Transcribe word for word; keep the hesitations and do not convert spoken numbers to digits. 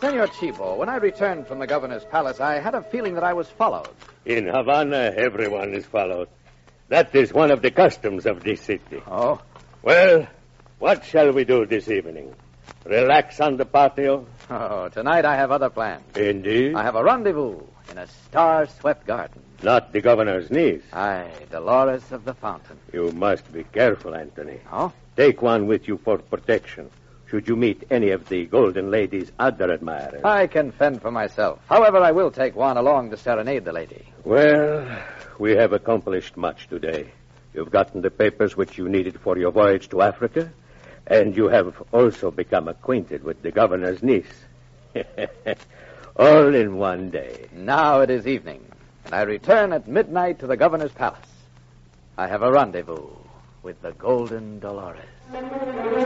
Senor Chivo, when I returned from the governor's palace, I had a feeling that I was followed. In Havana, everyone is followed. That is one of the customs of this city. Oh? Well, what shall we do this evening? Relax on the patio? Oh, tonight I have other plans. Indeed? I have a rendezvous in a star-swept garden. Not the governor's niece. Aye, Dolores of the Fountain. You must be careful, Anthony. Oh? Take one with you for protection. Should you meet any of the golden ladies' other admirers. I can fend for myself. However, I will take one along to serenade the lady. Well, we have accomplished much today. You've gotten the papers which you needed for your voyage to Africa, and you have also become acquainted with the governor's niece. All in one day. Now it is evening, and I return at midnight to the governor's palace. I have a rendezvous with the Golden Dolores.